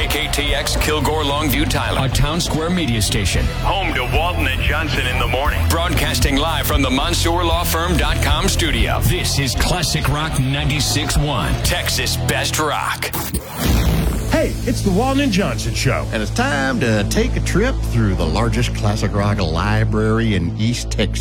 KKTX Kilgore Longview Tyler, a Town Square media station. Home to Walton and Johnson in the morning. Broadcasting live from the MonsourLawFirm.com studio. This is Classic Rock 96.1, Texas Best Rock. Hey, it's the Walton and Johnson Show. And it's time to take a trip through the largest classic rock library in East Texas.